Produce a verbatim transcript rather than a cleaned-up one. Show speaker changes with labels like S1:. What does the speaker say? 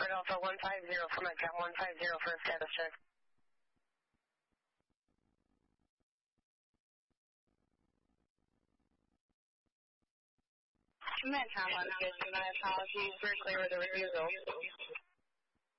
S1: Alpha one five zero for Metcalf one five zero for a status check. Metcalf one, my apologies, we're clear with the refusal.